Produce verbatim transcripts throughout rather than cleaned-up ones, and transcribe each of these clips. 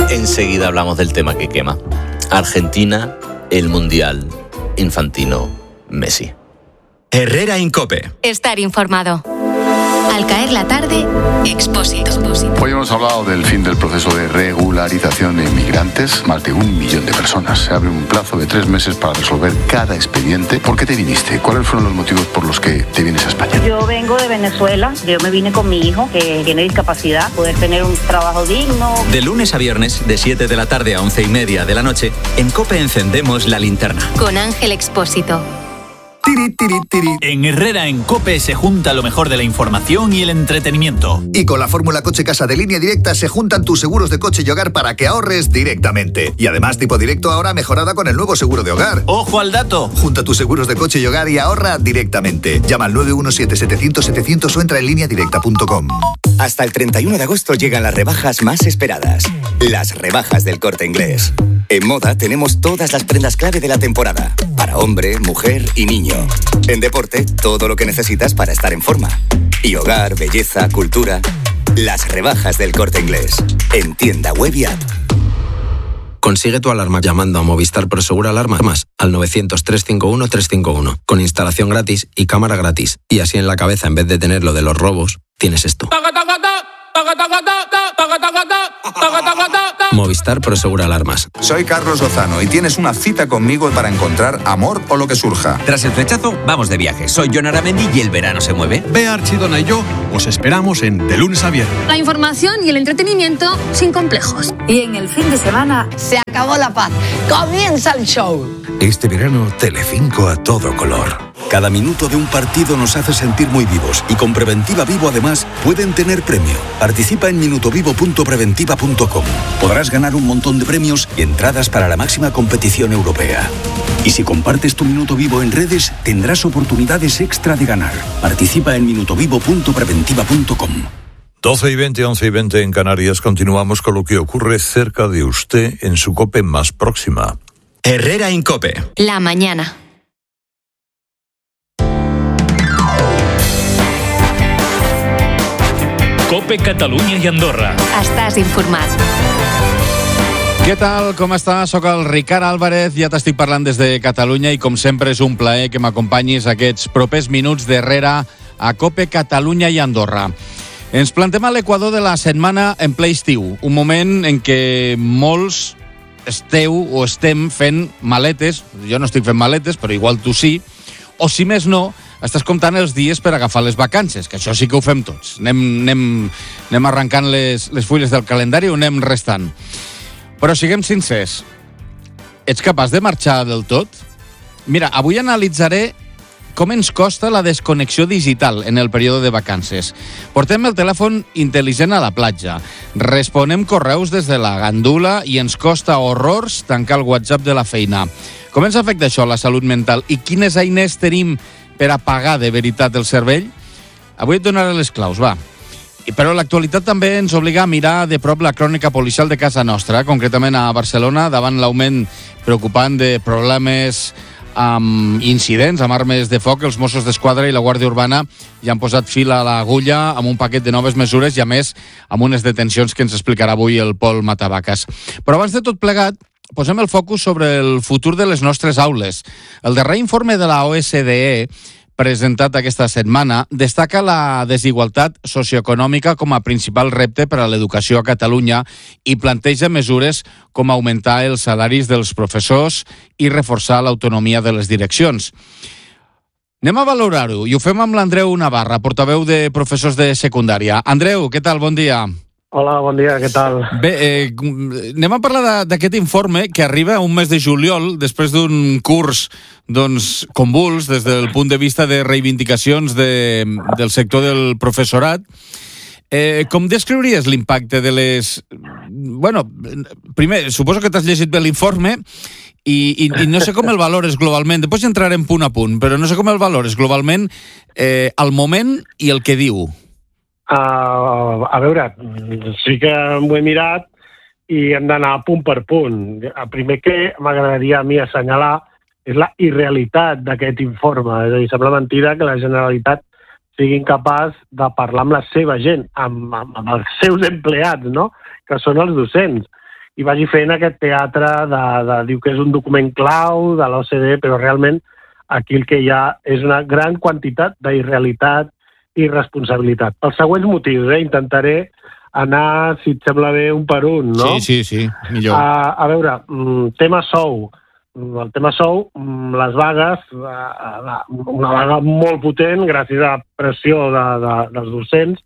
Enseguida hablamos del tema que quema. Argentina, el Mundial, Infantino, Messi. Herrera en COPE. Estar informado. Al caer la tarde, Expósito. Hoy hemos hablado del fin del proceso de regularización de inmigrantes. Más de un millón de personas. Se abre un plazo de tres meses para resolver cada expediente. ¿Por qué te viniste? ¿Cuáles fueron los motivos por los que te vienes a España? Yo vengo de Venezuela. Yo me vine con mi hijo, que tiene discapacidad, poder tener un trabajo digno. De lunes a viernes, de siete de la tarde a once y media de la noche, en COPE encendemos la linterna. Con Ángel Expósito. Tiri, tiri, tiri. En Herrera en COPE se junta lo mejor de la información y el entretenimiento. Y con la fórmula Coche Casa de Línea Directa se juntan tus seguros de coche y hogar para que ahorres directamente. Y además Tipo Directo ahora mejorada con el nuevo seguro de hogar. ¡Ojo al dato! Junta tus seguros de coche y hogar y ahorra directamente. Llama al nueve uno siete, setecientos, setecientos o entra en línea directa punto com. Hasta el treinta y uno de agosto llegan las rebajas más esperadas. Las rebajas del Corte Inglés. En moda tenemos todas las prendas clave de la temporada. Para hombre, mujer y niño. En deporte, todo lo que necesitas para estar en forma. Y hogar, belleza, cultura. Las rebajas del Corte Inglés. En tienda web y app. Consigue tu alarma llamando a Movistar Prosegur Alarmas al novecientos, trescientos cincuenta y uno, trescientos cincuenta y uno. Con instalación gratis y cámara gratis. Y así en la cabeza, en vez de tener lo de los robos, tienes esto. Movistar Prosegur Alarmas. Soy Carlos Lozano y tienes una cita conmigo para encontrar amor o lo que surja. Tras el flechazo, vamos de viaje. Soy Jon Aramendi y el verano se mueve. Bea Archidona y yo os esperamos en De Lunes a Viernes. La información y el entretenimiento sin complejos. Y en el fin de semana se acabó la paz. Comienza el show. Este verano, Telecinco a todo color. Cada minuto de un partido nos hace sentir muy vivos y con Preventiva Vivo además pueden tener premio. Participa en minutovivo punto preventiva punto com. Podrás ganar un montón de premios y entradas para la máxima competición europea. Y si compartes tu minuto vivo en redes, tendrás oportunidades extra de ganar. Participa en minutovivo punto preventiva punto com. doce y veinte, once y veinte en Canarias. Continuamos con lo que ocurre cerca de usted en su COPE más próxima. Herrera en COPE. La mañana. COPE Catalunya i Andorra. Estàs informat. Què tal? Com estàs? Soc el Ricard Álvarez, ja t'estic parlant des de Catalunya i com sempre és un plaer que m'acompanyis aquests propers minuts d'Herrera a COPE Catalunya i Andorra. Ens plantem a l'equador de la setmana en ple estiu, un moment en què molts esteu o estem fent maletes, jo no estic fent maletes, però igual tu sí, o si més no, estàs comptant els dies per agafar les vacances, que això sí que ho fem tots. Anem, anem, anem arrencant les, les fulles del calendari o anem restant. Però siguem sincers, ets capaç de marxar del tot? Mira, avui analitzaré com ens costa la desconnexió digital en el període de vacances. Portem el telèfon intel·ligent a la platja, responem correus des de la gandula i ens costa horrors tancar el WhatsApp de la feina. Com ens afecta això a la salut mental i quines eines tenim per apagar de veritat el cervell? Avui et donaré les claus, va. Però l'actualitat també ens obliga a mirar de prop la crònica policial de casa nostra, concretament a Barcelona, davant l'augment preocupant de problemes amb incidents, amb armes de foc. Els Mossos d'Esquadra i la Guàrdia Urbana ja han posat fil a l'agulla amb un paquet de noves mesures i, a més, amb unes detencions que ens explicarà avui el Pol Matavaques. Però abans de tot plegat, posem el focus sobre el futur de les nostres aules. El darrer informe de la O E C D E, presentat aquesta setmana, destaca la desigualtat socioeconòmica com a principal repte per a l'educació a Catalunya i planteja mesures com augmentar els salaris dels professors i reforçar l'autonomia de les direccions. Anem a valorar-ho i ho fem amb l'Andreu Navarra, portaveu de professors de secundària. Andreu, què tal? Bon dia. Hola, bon dia, què tal? Bé, eh, anem a parlar d'aquest informe que arriba un mes de juliol, després d'un curs doncs, convuls des del punt de vista de reivindicacions de, del sector del professorat. Eh, com descriuries l'impacte de les... Bueno, primer, suposo que t'has llegit bé l'informe i, i, i no sé com el valores globalment. Després entrarem punt a punt, però no sé com el valores globalment eh, al moment i el que diu. Uh, a veure, sí que m'ho he mirat i hem d'anar punt per punt. El primer que m'agradaria a mi assenyalar és la irrealitat d'aquest informe. És a dir, sembla mentida que la Generalitat sigui incapaç de parlar amb la seva gent, amb, amb, amb els seus empleats, no? Que són els docents. i vagi fent aquest teatre de, de diu que és un document clau de l'O C D E, però realment aquí el que hi ha és una gran quantitat d'irrealitat i irresponsabilitat. Pels següents motius, eh? Intentaré anar, si et sembla bé, un per un, no? Sí, sí, sí, millor. A, a veure, tema sou. El tema sou, les vagues, una vaga molt potent, gràcies a la pressió de, de, dels docents,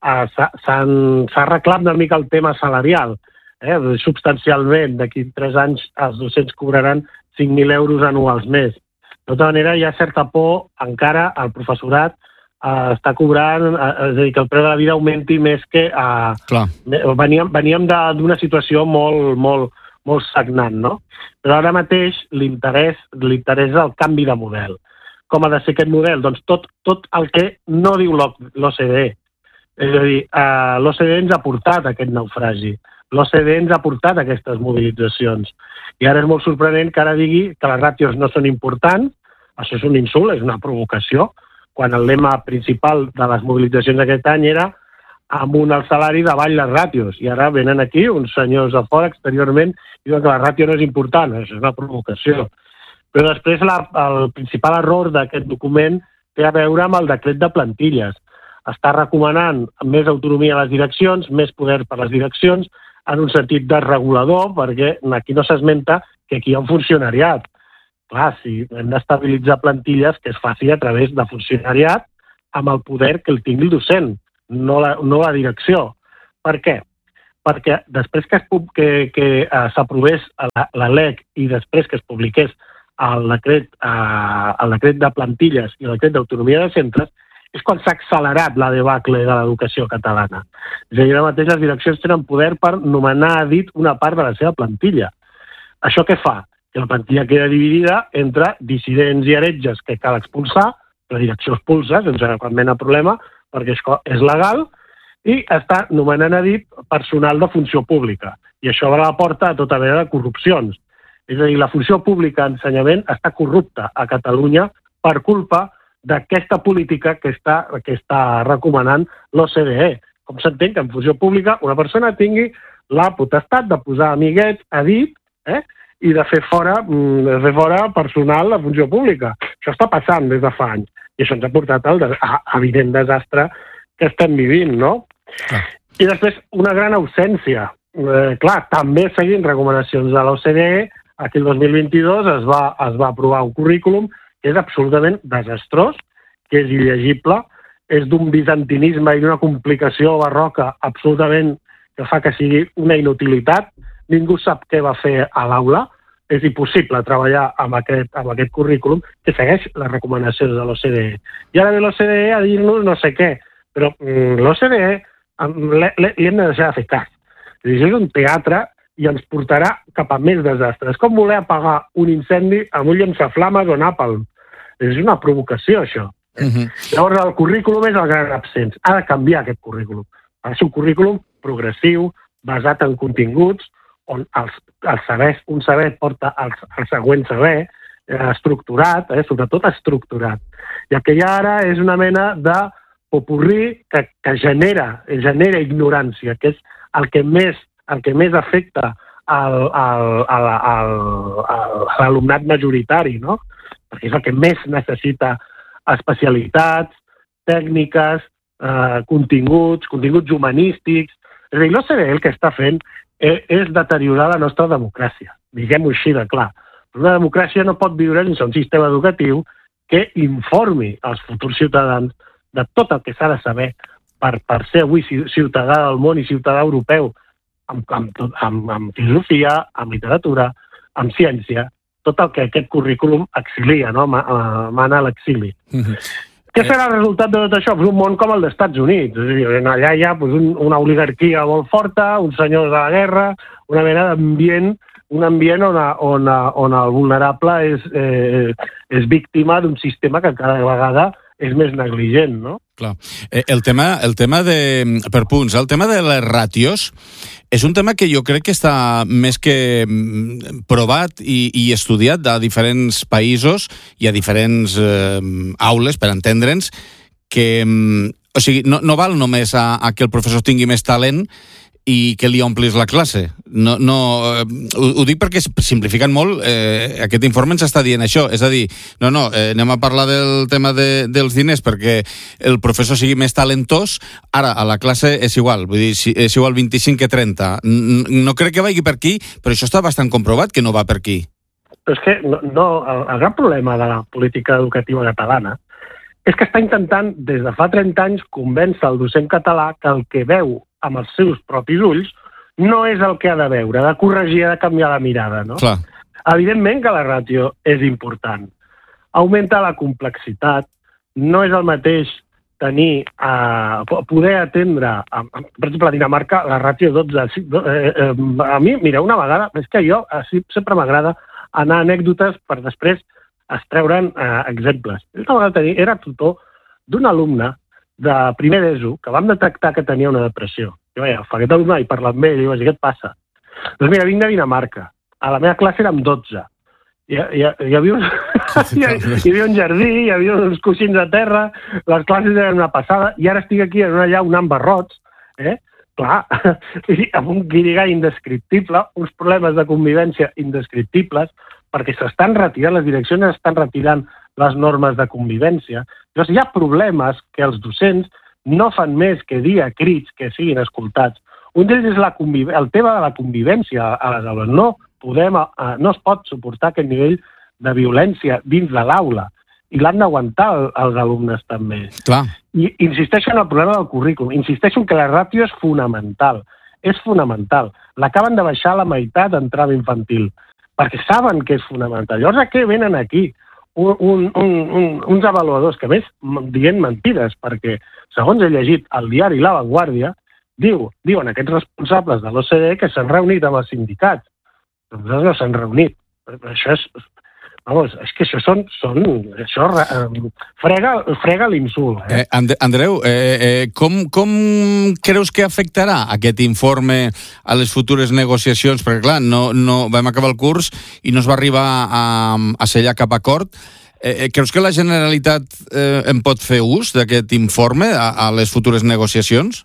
s'ha arreglat una mica el tema salarial. Eh? Substancialment, d'aquí tres anys els docents cobraran cinc mil euros anuals més. De tota manera, hi ha certa por encara al professorat eh, està cobrant, eh, és a dir, que el preu de la vida augmenti més que... Eh, veníem veníem d'una situació molt, molt, molt sagnant, no? Però ara mateix l'interès l'interès és el canvi de model. Com ha de ser aquest model? Doncs tot, tot el que no diu l'O C D E. És a dir, eh, l'O C D E ens ha portat aquest naufragi. L'O C D E ens ha portat aquestes mobilitzacions. I ara és molt sorprenent que ara digui que les ràtios no són importants. Això és un insult, és una provocació, quan el lema principal de les mobilitzacions d'aquest any era amunt al salari, davall les ràtios. I ara venen aquí uns senyors a fora, exteriorment, i diuen que la ràtio no és important. Això és una provocació. Però després la, el principal error d'aquest document té a veure amb el decret de plantilles. Està recomanant més autonomia a les direccions, més poder per a les direccions, en un sentit desregulador, perquè aquí no s'esmenta que aquí hi ha un funcionariat. Clar, si hem d'estabilitzar plantilles, que es faci a través de funcionariat amb el poder que el tingui el docent, no la, no la direcció. Per què? Perquè després que, es, que, que uh, s'aprovés la, la L E C i després que es publiqués el decret, uh, el decret de plantilles i el decret d'autonomia de centres, és quan s'ha accelerat la debacle de l'educació catalana. És a dir, ara mateix les direccions tenen poder per nomenar a dit una part de la seva plantilla. Això què fa? Que la plantilla queda dividida entre dissidents i heretges que cal expulsar, la direcció expulsa sense cap mena de problema, perquè això és legal, i està nomenant a dit personal de funció pública. I això obre la porta a tota mena de corrupcions. És a dir, la funció pública d'ensenyament està corrupta a Catalunya per culpa d'aquesta política que està, que està recomanant l'O C D E. Com s'entén que en funció pública una persona tingui la potestat de posar amiguets a dit, eh? i de fer fora, de fer fora personal de funció pública. Això està passant des de fa anys. I això ens ha portat al evident desastre que estem vivint, no? Ah. I després, una gran ausència. Eh, clar, també seguint recomanacions de l'O C D E, aquí el dos mil vint-i-dos es va, es va aprovar un currículum que és absolutament desastrós, que és il·legible, és d'un bizantinisme i d'una complicació barroca absolutament que fa que sigui una inutilitat. Ningú sap què va fer a l'aula. És impossible treballar amb aquest, amb aquest currículum que segueix les recomanacions de l'O C D E. I ara ve l'O C D E a dir-nos no sé què, però mm, l'O C D E li hem de deixar de fer cas. És un teatre i ens portarà cap a més desastres. És com voler apagar un incendi amb un llançaflames o nàpalm. És una provocació, això. Uh-huh. Llavors, el currículum és el gran absent. Ha de canviar aquest currículum. Ha de ser un currículum progressiu, basat en continguts, on els, els sabers, un saber porta al, al següent saber, eh, estructurat, eh, sobretot estructurat. I el que hi ha ara és una mena de popurrí que, que genera, genera ignorància, que és el que més, el que més afecta al, al, al, al, al, a l'alumnat majoritari, no? Perquè és el que més necessita especialitats, tècniques, eh, continguts, continguts humanístics. És a dir, l'O C D E el que està fent és deteriorar la nostra democràcia. Diguem-ho així de clar. Una democràcia no pot viure sense un sistema educatiu que informi als futurs ciutadans de tot el que s'ha de saber per, per ser avui ciutadà del món i ciutadà europeu amb, amb, amb, amb filosofia, amb literatura, amb ciència, tot el que aquest currículum exilia, no? Mana a l'exili. Mm-hmm. Què serà el resultat de tot això? Pues un món com el dels Estats Units. És a dir, allà hi ha pues, un, una oligarquia molt forta, uns senyors de la guerra, una mena d'ambient, un ambient on, on, on el vulnerable és, eh, és víctima d'un sistema que cada vegada és més negligent, no? Clar. El tema, el tema de... Per punts, el tema de les ràtios és un tema que jo crec que està més que provat i, i estudiat a diferents països i a diferents eh, aules, per entendre'ns, que o sigui, no, no val només a, a que el professor tingui més talent i que li omplis la classe, No, no, eh, ho, ho dic perquè simplificant molt, eh, aquest informe ens està dient això, és a dir, no, no, eh, anem a parlar del tema de, dels diners perquè el professor sigui més talentós, ara a la classe és igual, vull dir, és igual vint-i-cinc que trenta. No crec que vagi per aquí, però això està bastant comprovat que no va per aquí. Però és que no, no, el, el gran problema de la política educativa catalana és que està intentant, des de fa trenta anys, convèncer el docent català que el que veu amb els seus propis ulls no és el que ha de veure, ha de corregir, ha de canviar la mirada, no? Clar. Evidentment que la ràtio és important. Augmenta la complexitat, no és el mateix tenir, eh, poder atendre, a, a, per exemple, a Dinamarca, la ràtio dotze. Eh, eh, a mi, mira, una vegada, és que jo eh, sempre m'agrada anar a anècdotes per després es treure'n eh, exemples. Una vegada tenia, era tutor d'un alumne de primer d'ESO que vam detectar que tenia una depressió. Jo vaig agafar aquest alumne i parlar amb ell i vaig dir, què et passa? Doncs mira, vinc de Dinamarca. A la meva classe érem dotze. Hi, hi, hi, havia un, hi, hi havia un jardí, hi havia uns coixins a terra, les classes eren una passada, i ara estic aquí en una llau anant barrots, eh? Clar, amb un guirigall indescriptible, uns problemes de convivència indescriptibles, perquè s'estan retirant, les direccions estan retirant les normes de convivència. Llavors, hi ha problemes que els docents no fan més que dir a crits que siguin escoltats. Un d'ells és la conviv... el tema de la convivència a les aules. No, podem, eh, no es pot suportar aquest nivell de violència dins de l'aula i l'han d'aguantar els alumnes també. Clar. I insisteixo en el problema del currículum. Insisteixo en que la ràtio és fonamental. És fonamental. L'acaben de baixar a la meitat en trama infantil, perquè saben que és fonamental. Llavors, a què venen aquí? Un, un, un, un, uns avaluadors que, a més, dient mentides, perquè, segons he llegit el diari La Vanguardia, diu, diuen aquests responsables de l'O C D E que s'han reunit amb els sindicats. Doncs no s'han reunit. Això és... Vamos, és que això són... són això eh, frega, frega l'insult. Eh? Eh, And Andreu, eh, eh, com, com creus que afectarà aquest informe a les futures negociacions? Perquè, clar, no, no, vam acabar el curs i no es va arribar a, a sellar cap acord. Eh, creus que la Generalitat eh, en pot fer ús d'aquest informe a, a les futures negociacions?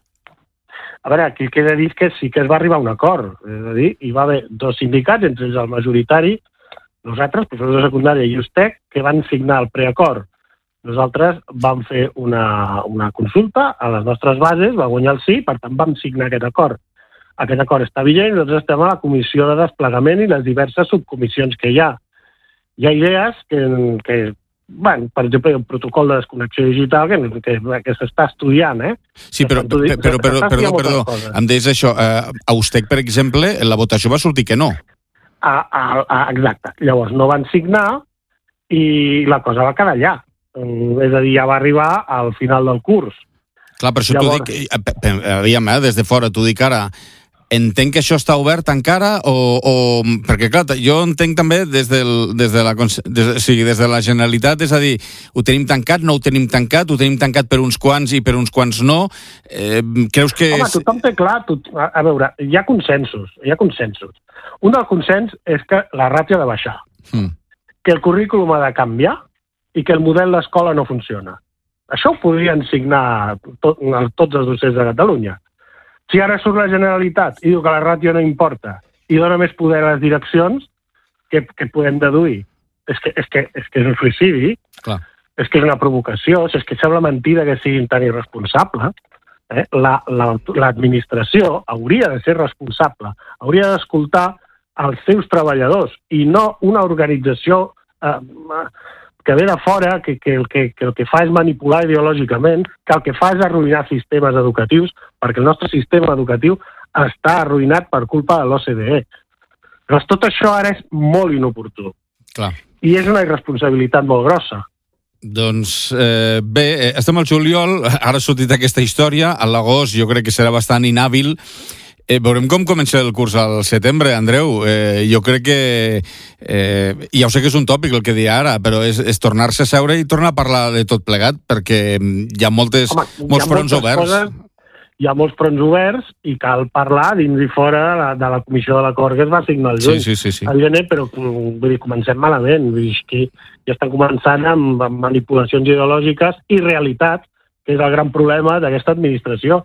A veure, aquí queda dit que sí que es va arribar a un acord. És a dir, hi va haver dos sindicats, entre ells el majoritari, nosaltres, professors de secundària i USTEC, que van signar el preacord. Nosaltres vam fer una, una consulta a les nostres bases, va guanyar el sí, per tant vam signar aquest acord. Aquest acord està vigent i nosaltres estem a la comissió de desplegament i les diverses subcomissions que hi ha. Hi ha idees que, que bueno, per exemple, el protocol de desconnexió digital que, que, que s'està estudiant, eh? Sí, però, però, però, però perdó, perdó, em deies això, eh, a USTEC, per exemple, la votació va sortir que no. A, a, a, exacte. Llavors no van signar i la cosa va quedar allà. És a dir, ja va arribar al final del curs. Clar, per això Llavors... t'ho dic... Aviam, eh, des de fora, t'ho dic ara... Entenc que això està obert encara o... o perquè, clar, jo entenc també des, del, des, de la, des, o sigui, des de la Generalitat, és a dir, ho tenim tancat, no ho tenim tancat, ho tenim tancat per uns quants i per uns quants no. Eh, creus que... Home, tothom té clar... Tot, a veure, hi ha consensos, hi ha consensos. Un del consens és que la ràtio ha de baixar, mm. que el currículum ha de canviar i que el model d'escola no funciona. Això ho podrien signar tot, tots els docents de Catalunya. Si ara surt la Generalitat i diu que la ràtio no importa i dona més poder a les direccions, què, què podem deduir? És que és, que, és, que és un suïcidi, Clar. És que és una provocació, és que sembla mentida que siguin tan irresponsables. Eh? La, la, l'administració hauria de ser responsable, hauria d'escoltar els seus treballadors i no una organització eh, que ve de fora, que, que, el que, que el que fa és manipular ideològicament, que el que fa és arruïnar sistemes educatius, perquè el nostre sistema educatiu està arruïnat per culpa de l'O C D E. Llavors, tot això ara és molt inoportú. Clar. I és una irresponsabilitat molt grossa. Doncs eh, bé, estem al juliol, ara ha sortit aquesta història, a l'agost jo crec que serà bastant inhàbil. Eh, veurem com comença el curs al setembre, Andreu. Eh, jo crec que, eh, ja ho sé que és un tòpic el que dia ara, però és, és tornar-se a seure i tornar a parlar de tot plegat, perquè hi ha moltes, Home, molts hi ha fronts oberts. Coses, hi ha molts fronts oberts i cal parlar dins i fora de la, de la comissió de l'acord que es va signar el juny. Sí, sí, sí, sí. Al gener, però vull dir, comencem malament. Vull dir que ja estan començant amb, amb manipulacions ideològiques i realitat, que és el gran problema d'aquesta administració.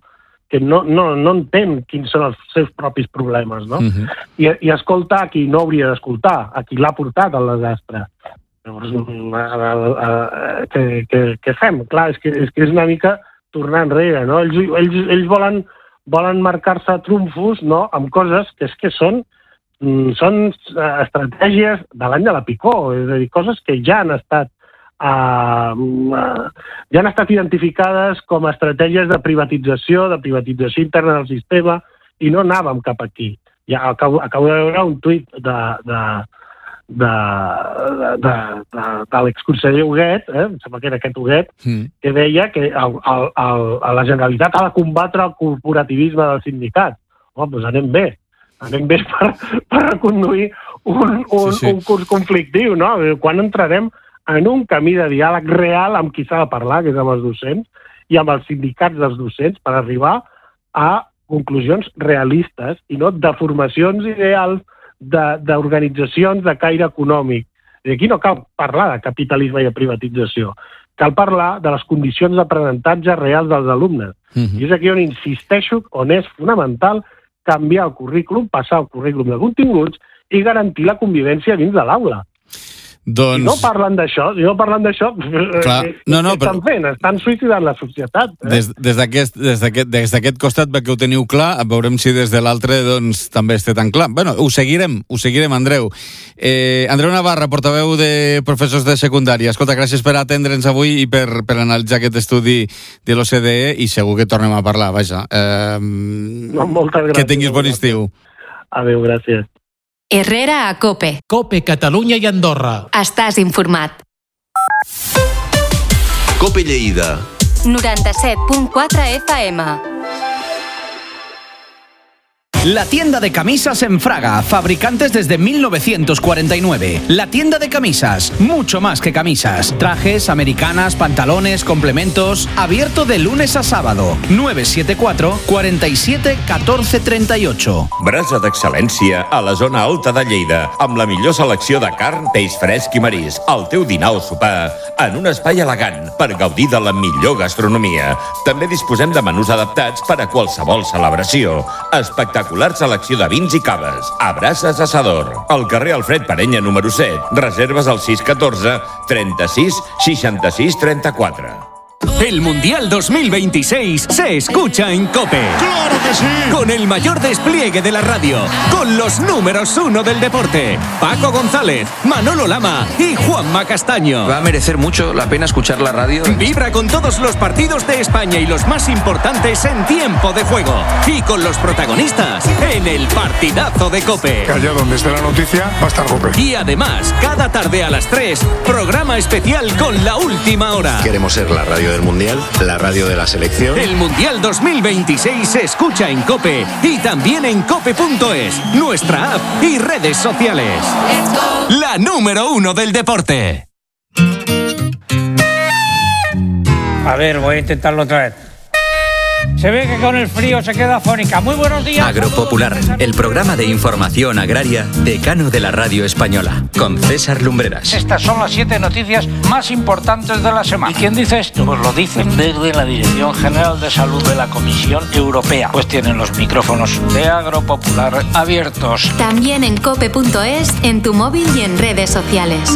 que no, no, no entén quins són els seus propis problemes, no? Uh-huh. I, I escolta a qui no hauria d'escoltar, a qui l'ha portat al desastre. Llavors, què, què, què fem? Clar, és que, és que és una mica tornar enrere, no? Ells, ells, ells volen, volen marcar-se trumfos, no?, amb coses que és que són, són estratègies de l'any de la picó, és a dir, coses que ja han estat Uh, uh, ja han estat identificades com a estratègies de privatització, de privatització interna del sistema, i no anàvem cap aquí. Ja acabo, acabo de veure un tuit de, de, de, de, de, de, de l'exconseller Huguet, eh, em sembla que era aquest Huguet, mm. que deia que el, el, el, la Generalitat ha de combatre el corporativisme del sindicat. Home, doncs anem bé. Anem bé per, per reconduir un, un, sí, sí. un curs conflictiu, no? Quan entrarem en un camí de diàleg real amb qui s'ha de parlar, que és amb els docents, i amb els sindicats dels docents, per arribar a conclusions realistes i no de formacions ideals d'organitzacions de, de caire econòmic. I aquí no cal parlar de capitalisme i de privatització. Cal parlar de les condicions d'aprenentatge reals dels alumnes. Uh-huh. I és aquí on insisteixo, on és fonamental canviar el currículum, passar el currículum de continguts i garantir la convivència dins de l'aula. Doncs... Si no parlen d'això, si no parlen d'això, Clar, no, no, què estan però... fent? Estan suïcidant la societat. Eh? Des, des d'aquest des des d'aquest costat, perquè ho teniu clar, veurem si des de l'altre doncs, també està tan clar. Bueno, ho seguirem, ho seguirem, Andreu. Eh, Andreu Navarra, portaveu de professors de secundària. Escolta, gràcies per atendre'ns avui i per, per analitzar aquest estudi de l'O C D E i segur que tornem a parlar, vaja. Eh, no, moltes gràcies. Que tinguis bon estiu. Adéu, gràcies. Herrera a COPE. COPE, Catalunya i Andorra. Estàs informat. COPE Lleida. noranta-set punt quatre F M. La tienda de camisas en Fraga, fabricantes desde mil novecientos cuarenta y nueve. La tienda de camisas, mucho más que camisas. Trajes, americanas, pantalones, complementos. Abierto de lunes a sábado. nueve siete cuatro, cuatro siete, uno cuatro tres ocho. Brasa d'excel·lència a la zona alta de Lleida, amb la millor selecció de carn, peix fresc i marisc. El teu dinar o sopar en un espai elegant per gaudir de la millor gastronomia. També disposem de menús adaptats per a qualsevol celebració. Espectacular selecció de vins i caves. A Brases Assador. Al carrer Alfred Parenya número set. Reserves al sis uno quatre, trenta-sis, seixanta-sis, trenta-quatre. El Mundial dos mil veintiséis se escucha en COPE. ¡Claro que sí! Con el mayor despliegue de la radio, con los números uno del deporte, Paco González, Manolo Lama y Juanma Castaño. Va a merecer mucho la pena escuchar la radio. Vibra con todos los partidos de España y los más importantes en tiempo de juego. Y con los protagonistas en el partidazo de COPE. Que allá donde esté la noticia va a estar COPE. Y además, cada tarde a las tres, programa especial con la última hora. Queremos ser la radio del Mundial, la radio de la selección. El Mundial dos mil veintiséis se escucha en COPE y también en cope punto es, nuestra app y redes sociales. La número uno del deporte. A ver, voy a intentarlo otra vez. Se ve que con el frío se queda afónica. Muy buenos días. Agropopular, el programa de información agraria decano de la radio española, con César Lumbreras. Estas son las siete noticias más importantes de la semana. ¿Y quién dice esto? Pues lo dicen desde la Dirección General de Salud de la Comisión Europea. Pues tienen los micrófonos de Agropopular abiertos. También en cope punto es, en tu móvil y en redes sociales.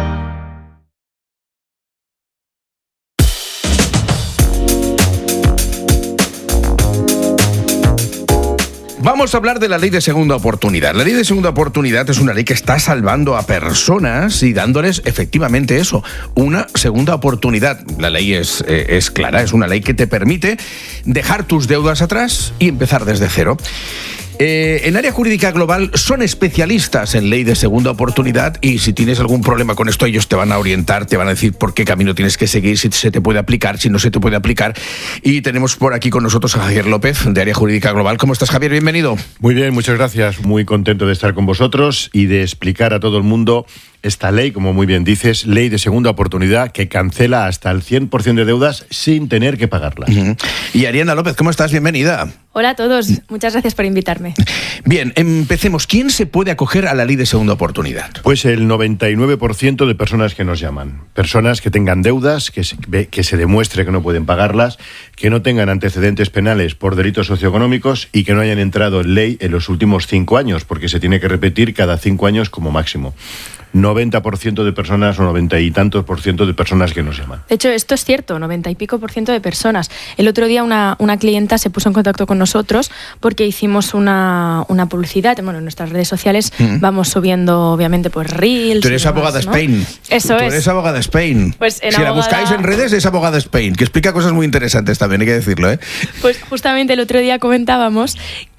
Vamos a hablar de la ley de segunda oportunidad. La ley de segunda oportunidad es una ley que está salvando a personas y dándoles efectivamente eso, una segunda oportunidad. La ley es, eh, es clara, es una ley que te permite dejar tus deudas atrás y empezar desde cero. Eh, en área jurídica global son especialistas en ley de segunda oportunidad y si tienes algún problema con esto ellos te van a orientar, te van a decir por qué camino tienes que seguir, si se te puede aplicar, si no se te puede aplicar. Y tenemos por aquí con nosotros a Javier López de área jurídica global. ¿Cómo estás, Javier? Bienvenido. Muy bien, muchas gracias. Muy contento de estar con vosotros y de explicar a todo el mundo esta ley, como muy bien dices, ley de segunda oportunidad que cancela hasta el cien por ciento de deudas sin tener que pagarlas. Uh-huh. Y Ariana López, ¿cómo estás? Bienvenida. Hola a todos, muchas gracias por invitarme. Bien, empecemos. ¿Quién se puede acoger a la ley de segunda oportunidad? Pues el noventa y nueve por ciento de personas que nos llaman. Personas que tengan deudas, que se, que se demuestre que no pueden pagarlas, que no tengan antecedentes penales por delitos socioeconómicos y que no hayan entrado en ley en los últimos cinco años, porque se tiene que repetir cada cinco años como máximo. noventa por ciento de personas o noventa y tantos por ciento de personas que nos llaman. De hecho, esto es cierto, noventa y pico por ciento de personas. El otro día una, una clienta se puso en contacto con nosotros porque hicimos una, una publicidad. Bueno, en nuestras redes sociales mm. vamos subiendo, obviamente, pues reels. Tú eres demás, abogada ¿no? Spain. Eso Tú es. Tú eres abogada Spain. Pues en si abogada... la buscáis en redes, es abogada Spain, que explica cosas muy interesantes también, hay que decirlo, ¿eh? Pues justamente el otro día comentábamos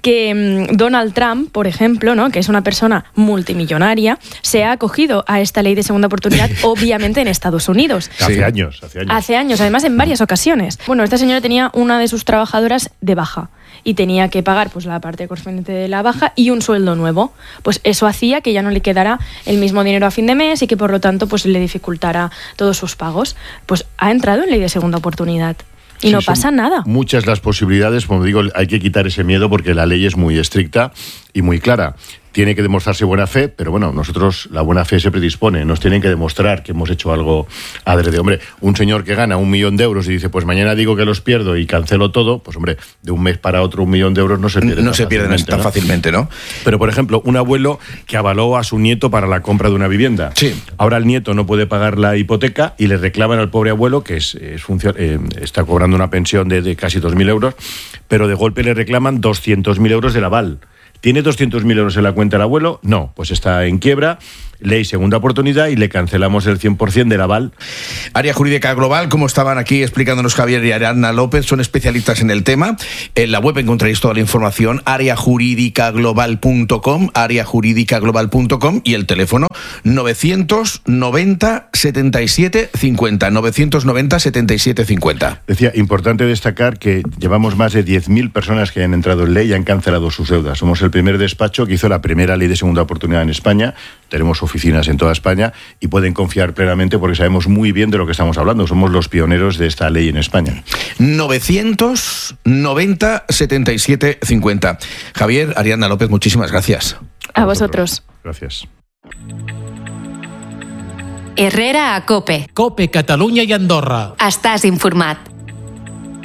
que um, Donald Trump, por ejemplo, ¿no?, que es una persona multimillonaria, se ha acogido a esta ley de segunda oportunidad, obviamente en Estados Unidos. Hace sí. años, hace años. Hace años, además en varias ocasiones. Bueno, esta señora tenía una de sus trabajadoras de baja y tenía que pagar pues la parte correspondiente de la baja y un sueldo nuevo. Pues eso hacía que ya no le quedara el mismo dinero a fin de mes y que por lo tanto pues le dificultara todos sus pagos. Pues ha entrado en ley de segunda oportunidad. Y sí, no pasa nada. Muchas las posibilidades, como digo, hay que quitar ese miedo porque la ley es muy estricta y muy clara. Tiene que demostrarse buena fe, pero bueno, nosotros la buena fe se predispone. Nos tienen que demostrar que hemos hecho algo adrede. Hombre, un señor que gana un millón de euros y dice, pues mañana digo que los pierdo y cancelo todo, pues hombre, de un mes para otro un millón de euros no se pierde No se pierden tan fácilmente, ¿no? Pero, por ejemplo, un abuelo que avaló a su nieto para la compra de una vivienda. Sí. Ahora el nieto no puede pagar la hipoteca y le reclaman al pobre abuelo, que es, es funcion- eh, está cobrando una pensión de, de casi dos mil euros, pero de golpe le reclaman doscientos mil euros del aval. ¿Tiene doscientos mil euros en la cuenta el abuelo? No, pues está en quiebra, ley segunda oportunidad y le cancelamos el cien por ciento del aval. Área Jurídica Global, como estaban aquí explicándonos Javier y Ariana López, son especialistas en el tema. En la web encontraréis toda la información, área jurídica global punto com, área jurídica global punto com y el teléfono novecientos noventa setenta y siete cincuenta, novecientos noventa setenta y siete cincuenta. Decía, importante destacar que llevamos más de diez mil personas que han entrado en ley y han cancelado sus deudas. Somos el primer despacho que hizo la primera ley de segunda oportunidad en España. Tenemos oficinas en toda España y pueden confiar plenamente porque sabemos muy bien de lo que estamos hablando. Somos los pioneros de esta ley en España. novecientos noventa setenta y siete cincuenta. Javier, Ariana López, muchísimas gracias. A, a vosotros. Gracias. Herrera a Cope. Cope, Catalunya i Andorra. Estàs informat.